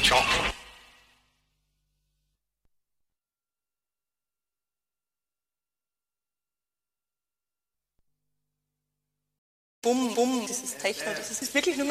Ciao. Bumm, bumm, dieses Techno, das ist wirklich nur